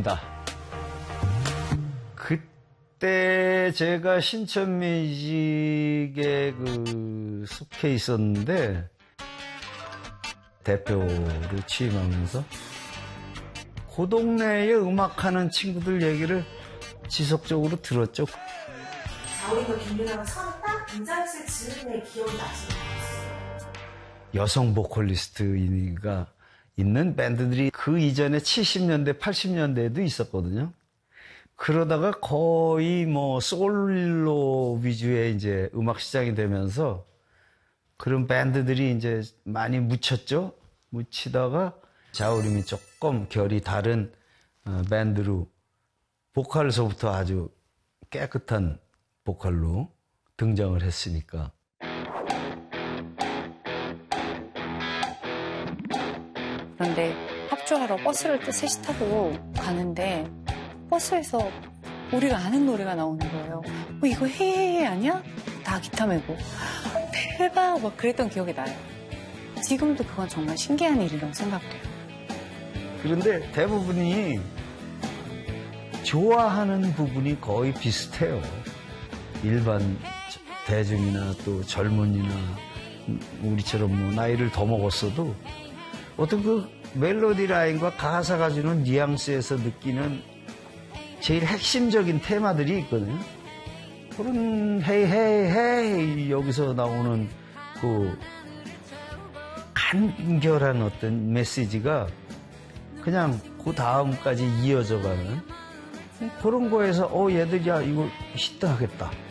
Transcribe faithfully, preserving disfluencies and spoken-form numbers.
있습니다. 그때 제가 신천뮤직에 그 속해 있었는데 대표로 취임하면서 그 동네에 음악하는 친구들 얘기를 지속적으로 들었죠. 자우림과 김유나가 처음 딱 등장했을 즈음에 기억이 나시는 거였어요. 여성 보컬리스트가 있는 밴드들이 그 이전에 칠십 년대, 팔십 년대에도 있었거든요. 그러다가 거의 뭐 솔로 위주의 이제 음악 시장이 되면서 그런 밴드들이 이제 많이 묻혔죠. 묻히다가 자우림이 조금 결이 다른 밴드로 보컬에서부터 아주 깨끗한 보컬로 등장을 했으니까. 그런데 합주하러 버스를 또 셋이 타고 가는데 버스에서 우리가 아는 노래가 나오는 거예요. 어, 이거 헤헤헤 아니야? 다 기타 메고. 대박! 막 그랬던 기억이 나요. 지금도 그건 정말 신기한 일이라고 생각돼요. 그런데 대부분이 좋아하는 부분이 거의 비슷해요. 일반 대중이나 또 젊은이나 우리처럼 뭐 나이를 더 먹었어도 어떤 그 멜로디 라인과 가사가 주는 뉘앙스에서 느끼는 제일 핵심적인 테마들이 있거든요. 그런 헤이 헤이 헤이 여기서 나오는 그 간결한 어떤 메시지가 그냥 그 다음까지 이어져 가는 그런 거에서 어 얘들 야 이거 히트하겠다.